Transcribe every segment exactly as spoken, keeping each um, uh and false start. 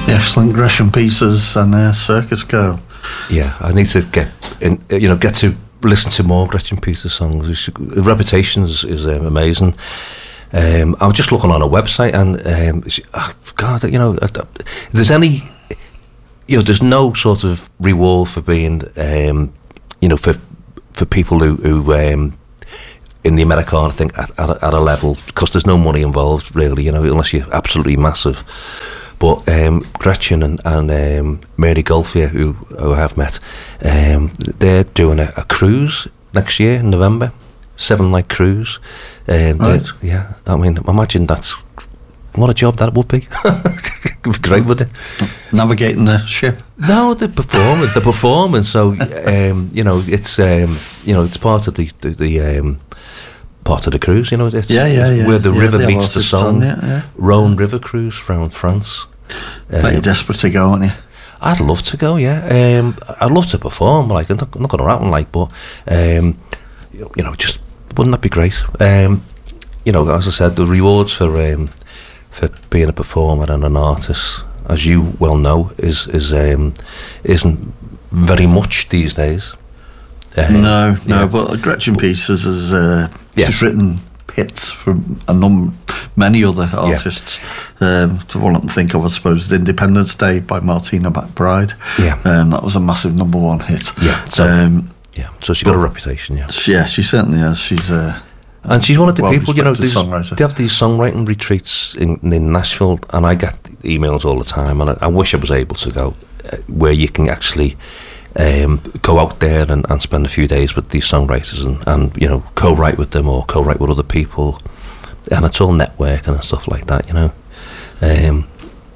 The excellent Gresham Pieces and uh, Circus Girl. Yeah, I need to get in, you know, get to listen to more Gretchen Peters songs. The reputation is, is um, amazing. Um, I was just looking on her website, and um, she, oh God, you know, if there's any, you know, there's no sort of reward for being, um, you know, for for people who, who um, in the Americana thing at, at, a, at a level, because there's no money involved really, you know, unless you're absolutely massive. But um, Gretchen and, and um, Mary Golfier, who, who I've met, um, they're doing a, a cruise next year in November, seven night cruise. Um, right. Yeah, I mean, imagine that's what a job that would be. It would be great, wouldn't it? Navigating the ship. No, the performance, the performance. So um, you know, it's um, you know, it's part of the the. the um, part of the cruise, you know, it's yeah, yeah, yeah. where the yeah, river meets the song. Yeah, yeah. Rhone River Cruise around France. Um, but you're desperate to go, aren't you? I'd love to go, yeah. Um, I'd love to perform, like, I'm not, I'm not going to happen, like, but, um, you know, just, wouldn't that be great? Um, you know, as I said, the rewards for um, for being a performer and an artist, as you well know, is, is, um, isn't very much these days. Um, no, no, yeah. But Gretchen Pieces has uh, yes. she's written hits from a num many other artists. Yeah. Um, the one I can think of, I suppose, is Independence Day by Martina McBride. Yeah, um, that was a massive number one hit. Yeah, so, um, yeah, so she's got a reputation. Yeah, yeah, she certainly has. She's uh, and she's one of the people, you know, these, they have these songwriting retreats in, in Nashville, and I get emails all the time, and I, I wish I was able to go, uh, where you can actually. Um, go out there and, and spend a few days with these songwriters and, and you know, co-write with them or co-write with other people, and it's all networking and stuff like that, you know. Um,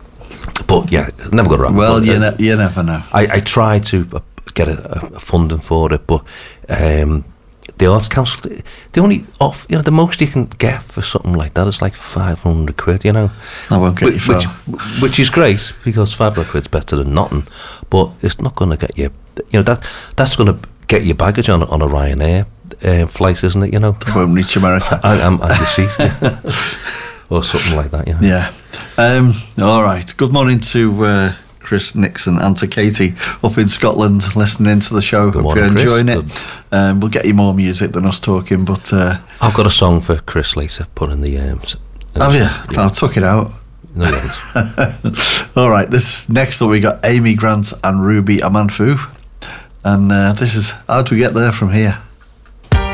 but yeah, never got around. Well, but, you, uh, ne- you never know. I, I try to get a, a funding for it, but um, the Arts Council, the only off, you know, the most you can get for something like that is like five hundred quid, you know. I won't get which, you far. Which, which is great, because five hundred quid's better than nothing, but it's not going to get you, you know, that that's going to get your baggage on on a Ryanair uh, flight, isn't it, you know? It won't reach America. I, I'm at your seat. Or something like that, you know. Yeah. Um, all right. Good morning to uh, Chris Nixon and to Katie up in Scotland listening to the show. Good Hope morning, you're enjoying Chris. it. Um, we'll get you more music than us talking, but uh, I've got a song for Chris later, put in the um, have you? Yeah. I took it out. No, you haven't. All right, this next up we got Amy Grant and Ruby Amanfu, and uh, this is How Do We Get There From Here.